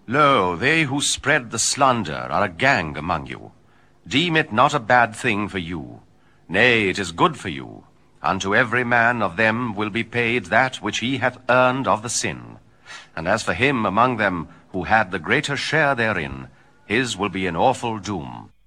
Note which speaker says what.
Speaker 1: Lo, they who spread the slander are a gang among you. Deem it not a bad thing for you. Nay, it is good for you. Unto every man of them will be paid that which he hath earned of the sin. And as for him among them who had the greater share therein, his will be an awful doom.